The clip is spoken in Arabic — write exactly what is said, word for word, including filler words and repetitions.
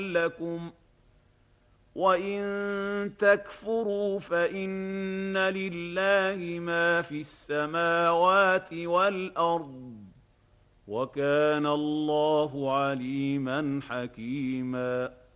لكم وإن تكفروا فإن لله ما في السماوات والأرض وكان الله عليما حكيما